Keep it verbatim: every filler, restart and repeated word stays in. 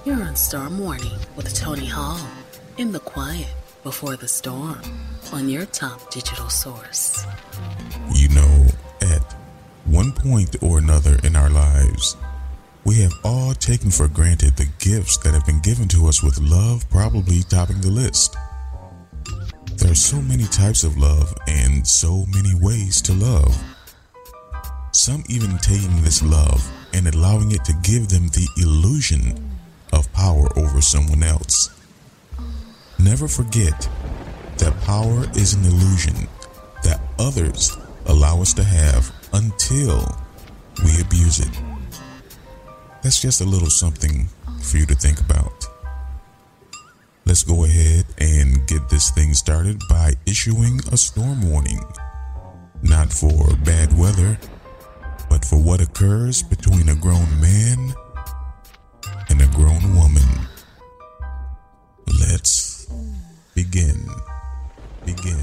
You're on Storm Warning with Tony Hall in the quiet before the storm on your top digital source. You know, at one point or another in our lives, we have all taken for granted the gifts that have been given to us, with love probably topping the list. There are so many types of love and so many ways to love. Some even taking this love and allowing it to give them the illusion of power over someone else. Never forget that power is an illusion that others allow us to have until we abuse it. That's just a little something for you to think about. Let's go ahead and get this thing started by issuing a storm warning. Not for bad weather, but for what occurs between a grown man and a grown woman. Let's begin. Begin.